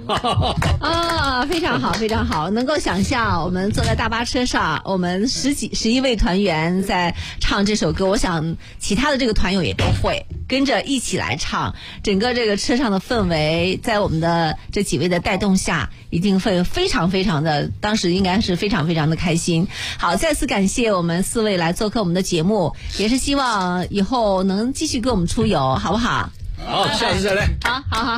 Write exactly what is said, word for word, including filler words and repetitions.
啊，非常好，非常好，能够想象我们坐在大巴车上，我们十几十一位团员在唱这首歌，我想其他的这个团友也都会跟着一起来唱，整个这个车上的氛围，在我们的这几位的带动下，一定会非常非常的，当时应该是非常非常的开心。好，再次感谢我们四位来做客我们的节目，也是希望以后能继续跟我们出游，好不好？ 好，下次再来。 好好好。